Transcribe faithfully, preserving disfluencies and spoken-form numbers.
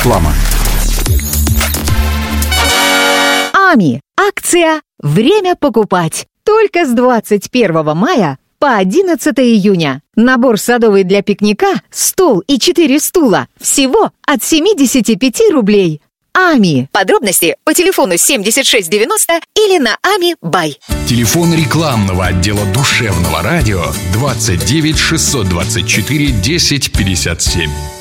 Реклама. АМИ. Акция «Время покупать». Только с двадцать первого мая по одиннадцатое июня. Набор садовый для пикника, стол и четыре стула. Всего от семьдесят пять рублей. АМИ. Подробности по телефону семьдесят шесть девяносто или на ами бай. Телефон рекламного отдела душевного радио двадцать девять шестьсот двадцать четыре десять пятьдесят семь.